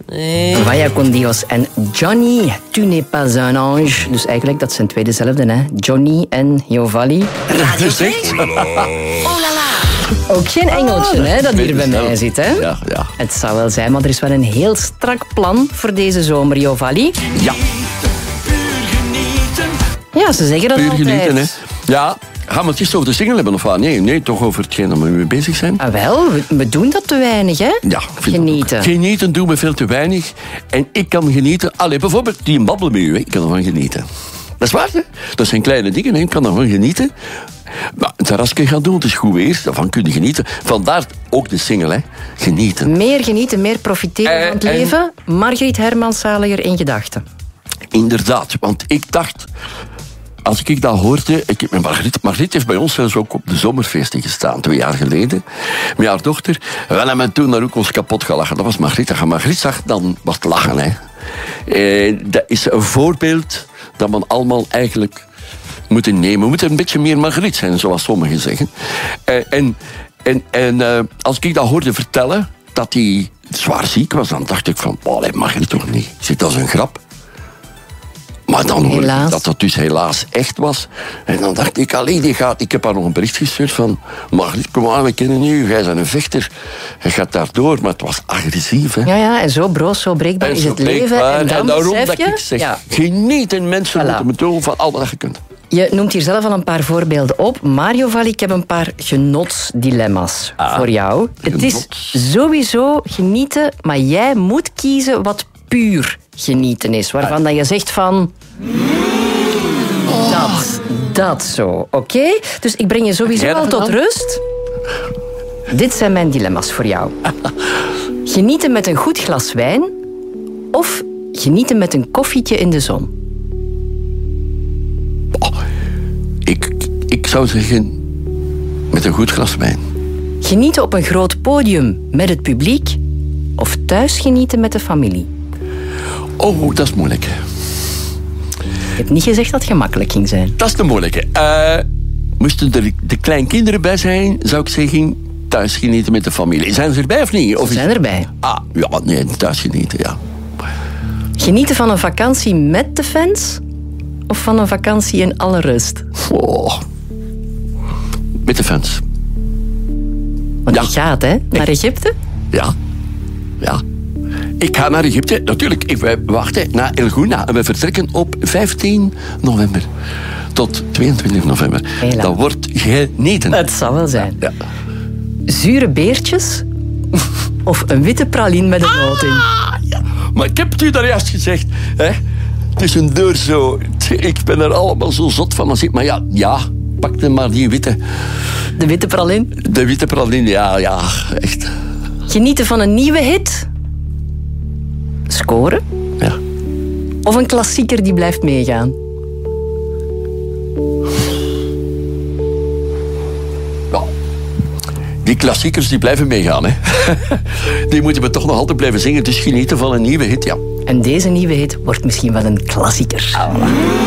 Vaya con Dios en Johnny, tu n'es pas un ange. Dus eigenlijk, dat zijn twee dezelfde, hè. Johnny en Jovalli. Radio 2. Oh la la. Ook geen engeltje, hè, dat hier bij mij zit, hè. Ja. Het zou wel zijn, maar er is wel een heel strak plan voor deze zomer, Jovalli. Ja. Ja, ze zeggen dat Puur altijd. genieten, hè. Ja. Gaan we het eerst over de single hebben of wat? Nee, toch over hetgeen dat we mee bezig zijn. Ah, wel, we doen dat te weinig, hè? Ja, vind Genieten. ik ook. Genieten doen we veel te weinig. En ik kan genieten... Allee, bijvoorbeeld die babbel met u, hè. Ik kan ervan genieten. Dat is waar, hè? Dat zijn kleine dingen, hè. Ik kan ervan genieten. Maar het terrasje gaan doen, het is goed weer. Daarvan kun je genieten. Vandaar ook de single, hè. Genieten. Meer genieten, meer profiteren van het leven. Margriet Hermans zaliger in gedachten. Inderdaad, want ik dacht... Als ik dat hoorde... Ik heb met Margriet heeft bij ons zelfs ook op de zomerfeesten gestaan, 2 jaar geleden. Met haar dochter. We hebben toen daar ook ons kapot gelachen. Dat was Margriet. Als je Margriet zag, dan was het lachen. Hè. Dat is een voorbeeld dat we allemaal eigenlijk moeten nemen. We moeten een beetje meer Margriet zijn, zoals sommigen zeggen. Als ik dat hoorde vertellen, dat hij zwaar ziek was, dan dacht ik van... Oh, Margriet toch niet? Zit als een grap? Maar dan hoorde ik dat dat dus helaas echt was. En dan dacht ik, allee, die gaat... Ik heb haar nog een bericht gestuurd van... Margriet, kom aan, we kennen u. Jij bent een vechter. Je gaat daardoor. Maar het was agressief, hè. Ja, en zo broos, zo breekbaar is het leven. En dan daarom besef dat je... ik zeg, genieten mensen moeten bedoelen van al wat je kunt. Je noemt hier zelf al een paar voorbeelden op. Mario Valli, ik heb een paar genotsdilemma's voor jou. Het is sowieso genieten, maar jij moet kiezen wat puur genieten is. Waarvan dat je zegt van... Dat zo, oké? Dus ik breng je sowieso al tot rust. Dit zijn mijn dilemma's voor jou. Genieten met een goed glas wijn of genieten met een koffietje in de zon? Ik zou zeggen, met een goed glas wijn. Genieten op een groot podium met het publiek of thuis genieten met de familie? Oh, dat is moeilijk. Ik heb niet gezegd dat het gemakkelijk ging zijn. Dat is de moeilijke. Moesten er de kleinkinderen bij zijn, zou ik zeggen, thuis genieten met de familie. Zijn ze erbij of niet? Ze zijn erbij. Thuis genieten, ja. Genieten van een vakantie met de fans of van een vakantie in alle rust? Oh. Met de fans. Want je gaat, hè? Naar Egypte? Ja. Ik ga naar Egypte. Natuurlijk, we wachten naar El Gouna. En we vertrekken op 15 november. Tot 22 november. Dat wordt genieten. Het zal wel zijn. Ja. Zure beertjes of een witte praline met een noot in? Ja. Maar ik heb het u daar juist gezegd. Hè? Tussendoor zo. Ik ben er allemaal zo zot van. Maar ja, pak dan maar die witte. De witte praline? De witte praline, ja, echt. Genieten van een nieuwe hit? Scoren? Ja. Of een klassieker die blijft meegaan? Die klassiekers die blijven meegaan, hè. Die moeten we toch nog altijd blijven zingen. Dus genieten van een nieuwe hit, ja. En deze nieuwe hit wordt misschien wel een klassieker.